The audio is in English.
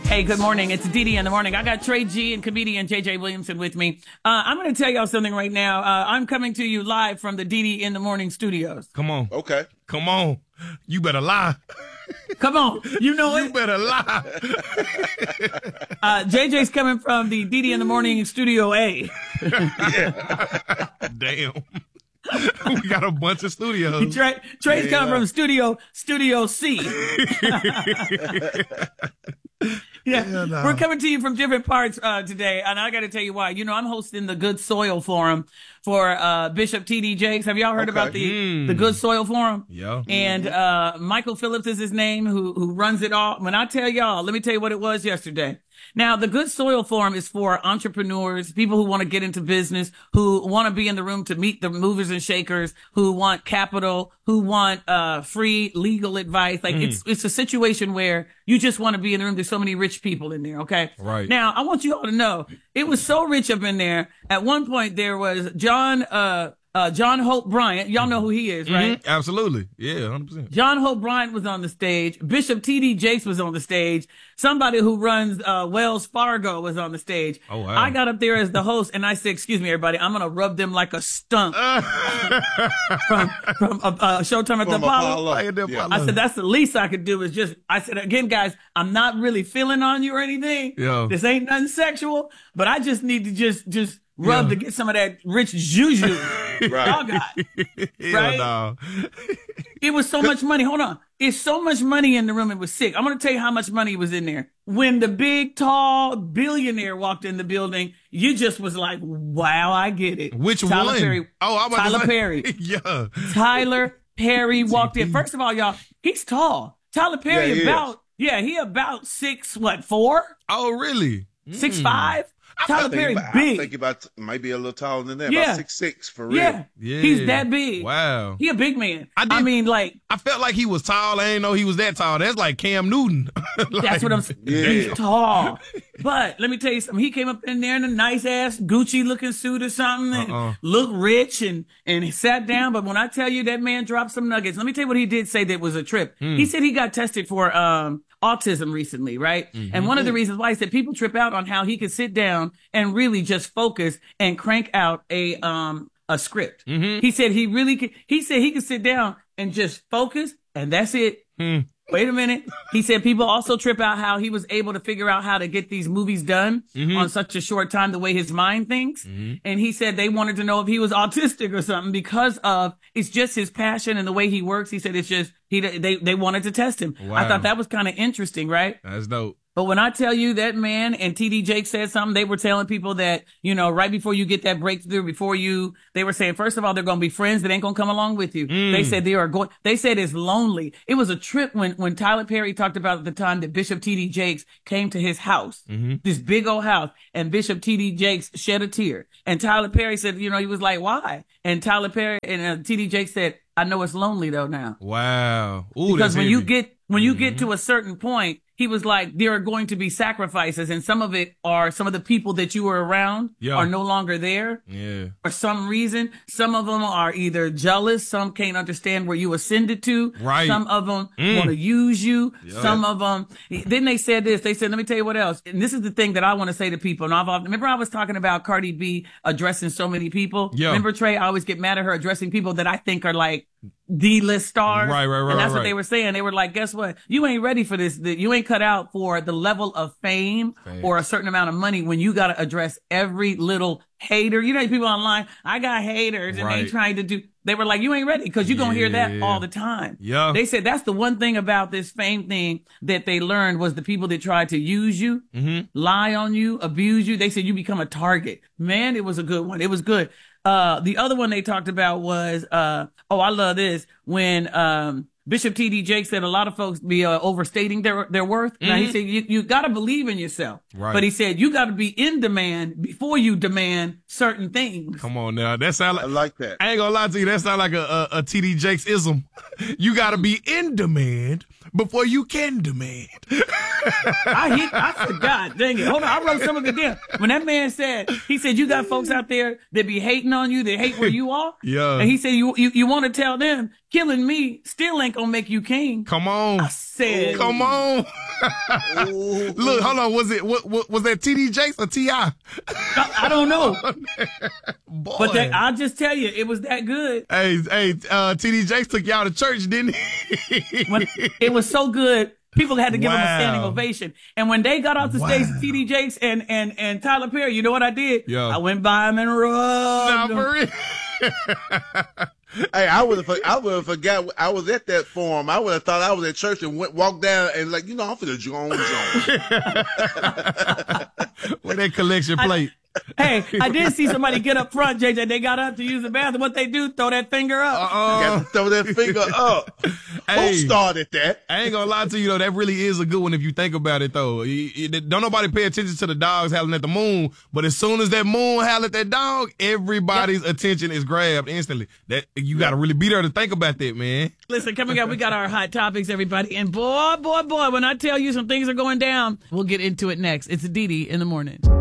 Hey, good morning. It's Dee Dee in the morning. I got Trey G and comedian JJ Williamson with me. I'm going to tell y'all something right now. I'm coming to you live from the Dee Dee in the morning studios. Come on. Okay. Come on. You better lie. Come on. You know You it. better lie. JJ's coming from the Dee Dee in the morning studio A. Damn. We got a bunch of studios. Trey's coming from Studio C. Yeah, no. We're coming to you from different parts today, and I got to tell you why. You know, I'm hosting the Good Soil Forum for Bishop T.D. Jakes. Have y'all heard about the Good Soil Forum? Yeah. And Michael Phillips is his name, who runs it all. When I tell y'all, let me tell you what it was yesterday. Now, the Good Soil Forum is for entrepreneurs, people who want to get into business, who want to be in the room to meet the movers and shakers, who want capital, who want free legal advice. Like it's a situation where you just want to be in the room. There's so many rich people in there. Okay. Right. Now, I want you all to know it was so rich up in there. At one point, there was John Hope Bryant. Y'all know who he is, right? Absolutely. Yeah, 100%. John Hope Bryant was on the stage. Bishop T.D. Jakes was on the stage. Somebody who runs Wells Fargo was on the stage. Oh, wow. I got up there as the host, and I said, excuse me, everybody, I'm going to rub them like a stump from Showtime at the Apollo. I said, that's the least I could do is just, I said, again, guys, I'm not really feeling on you or anything. Yeah. This ain't nothing sexual, but I just need to just rub to get some of that rich juju. Right. Y'all got, right? No. It was so much money. Hold on. It's so much money in the room. It was sick. I'm going to tell you how much money was in there. When the big, tall billionaire walked in the building, you just was like, wow, I get it. Which Tyler one? Perry. I'm about Tyler to say. Perry. Yeah. Tyler Perry walked in. First of all, y'all, he's tall. Tyler Perry he he about 6'4"? Oh, really? 6'5"? Tyler Perry I big. think about might be a little taller than that. Yeah. About 6'6" for real. Yeah. Yeah. He's that big. Wow. He a big man. I mean, like, I felt like he was tall. I didn't know he was that tall. That's like Cam Newton. that's what I'm saying. Yeah. He's tall. But let me tell you something. He came up in there in a nice ass Gucci looking suit or something and looked rich and he sat down. But when I tell you that man dropped some nuggets, let me tell you what he did say that was a trip. He said he got tested for autism recently, right? And one of the reasons why he said people trip out on how he could sit down and really just focus and crank out a script. He said he said he could sit down and just focus and that's it. Wait a minute. He said people also trip out how he was able to figure out how to get these movies done on such a short time, the way his mind thinks. And he said they wanted to know if he was autistic or something because of it's just his passion and the way he works. He said it's just they wanted to test him. Wow. I thought that was kind of interesting, right? That's dope. But when I tell you that man and T.D. Jakes said something, they were telling people that, you know, right before you get that breakthrough, they were saying, first of all, they're going to be friends that ain't going to come along with you. They said they said it's lonely. It was a trip when Tyler Perry talked about at the time that Bishop T.D. Jakes came to his house, this big old house, and Bishop T.D. Jakes shed a tear. And Tyler Perry said, you know, he was like, why? And Tyler Perry and T.D. Jakes said, I know it's lonely though now. Wow. Ooh, Because that's when heavy. you get to a certain point, he was like, there are going to be sacrifices, and some of it are some of the people that you were around are no longer there. Yeah. For some reason. Some of them are either jealous, some can't understand where you ascended to. Right. Some of them want to use you. Some of them. Then they said this. They said, let me tell you what else. And this is the thing that I want to say to people. And remember I was talking about Cardi B addressing so many people? Yeah. Remember, Trey, I always get mad at her addressing people that I think are like D-list stars. Right. And that's what they were saying. They were like, guess what? You ain't ready for this. You ain't cut out for the level of fame or a certain amount of money when you got to address every little hater. You know, people online, I got haters and they trying to do, they were like, you ain't ready because you're going to hear that all the time. Yeah. They said that's the one thing about this fame thing that they learned was the people that tried to use you, lie on you, abuse you. They said you become a target. Man, it was a good one. It was good. The other one they talked about was, I love this, when Bishop T.D. Jakes said a lot of folks be overstating their worth. Now, he said you got to believe in yourself. Right. But he said you got to be in demand before you demand certain things. Come on now. That sound like, I like that. I ain't gonna lie to you. That sound like a T.D. Jakes ism. You got to be in demand before you can demand. I said, God dang it. Hold on. I wrote some of it down. When that man said, he said, you got folks out there that be hating on you, that hate where you are. Yeah. And he said, you want to tell them, killing me still ain't gonna make you king. Come on. I said, come on. Look, hold on. Was it, what was that TD Jakes or T.I.? I don't know. Boy. But I'll just tell you, it was that good. Hey, TD Jakes took y'all to church, didn't he? It was so good. People had to give him a standing ovation. And when they got off the stage, TD Jakes and Tyler Perry, you know what I did? Yeah. I went by him and rubbed him. Hey, I would have forgot. I was at that forum. I would have thought I was at church and walked down and like, I'm for the Jones. With that collection plate. Hey, I did see somebody get up front, JJ. They got up to use the bathroom. What they do? Throw that finger up. Got to throw that finger up. Hey, who started that? I ain't gonna lie to you though. That really is a good one if you think about it though. Don't nobody pay attention to the dogs howling at the moon, but as soon as that moon howl at that dog, everybody's attention is grabbed instantly. That you got to really be there to think about that, man. Listen, coming up, we got our hot topics, everybody. And boy, when I tell you some things are going down, we'll get into it next. It's Didi in the morning.